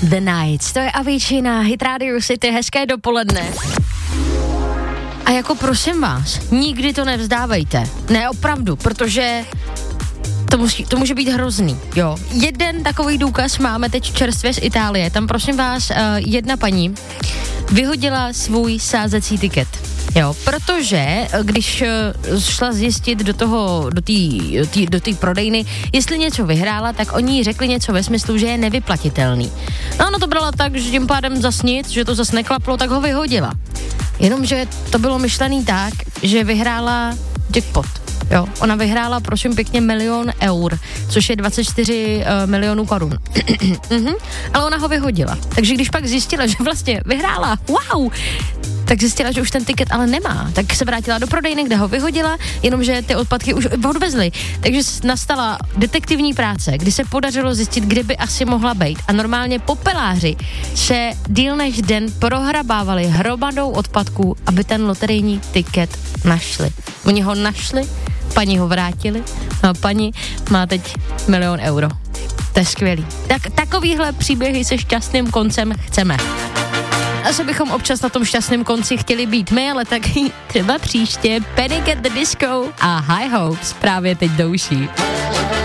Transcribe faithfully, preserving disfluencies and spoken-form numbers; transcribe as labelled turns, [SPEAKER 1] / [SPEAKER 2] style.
[SPEAKER 1] The Nights. To je Avicii na Hit Radio City. Hezké dopoledne. A jako prosím vás, nikdy to nevzdávejte. Ne, opravdu, protože to, musí, to může být hrozný, jo. Jeden takový důkaz máme teď čerstvě z Itálie. Tam prosím vás, uh, jedna paní vyhodila svůj sázecí tiket. Jo, protože když šla zjistit do toho, do té do té prodejny, jestli něco vyhrála, tak oni jí řekli něco ve smyslu, že je nevyplatitelný. No ona to brala tak, že tím pádem zas nic, že to zas neklaplo, tak ho vyhodila. Jenomže to bylo myšlený tak, že vyhrála jackpot. Jo, ona vyhrála, prosím pěkně, milion eur, což je dvacet čtyři uh, milionů korun. uh-huh. Ale ona ho vyhodila. Takže když pak zjistila, že vlastně vyhrála, wow, tak zjistila, že už ten tiket ale nemá. Tak se vrátila do prodejny, kde ho vyhodila, jenomže ty odpadky už odvezly. Takže nastala detektivní práce, kdy se podařilo zjistit, kde by asi mohla být. A normálně popeláři se díl než den prohrabávali hromadou odpadků, aby ten loterijní tiket našli. Oni ho našli, paní ho vrátili a paní má teď milion euro. To je skvělý. Tak takovýhle příběhy se šťastným koncem chceme. Asi bychom občas na tom šťastném konci chtěli být my, ale taky třeba příště. Panic at the Disco a High Hopes právě teď douší.